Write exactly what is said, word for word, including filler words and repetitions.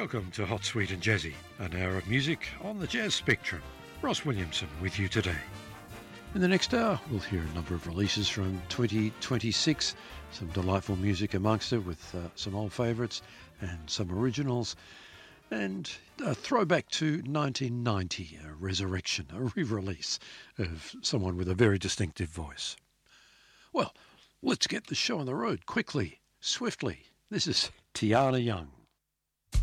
Welcome to Hot, Sweet and Jazzy, an hour of music on the jazz spectrum. Ross Williamson with you today. In the next hour, we'll hear a number of releases from twenty twenty-six, some delightful music amongst it with uh, some old favourites and some originals, and a throwback to nineteen ninety, a resurrection, a re-release of someone with a very distinctive voice. Well, let's get the show on the road quickly, swiftly. This is Tiana Young.